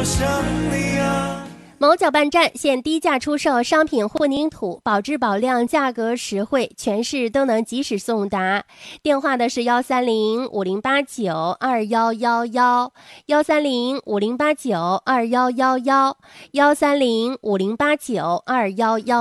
某搅拌站现低价出售商品混凝土，保质保量，价格实惠，全市都能及时送达。电话的是13050892111，13050892111，13050892111。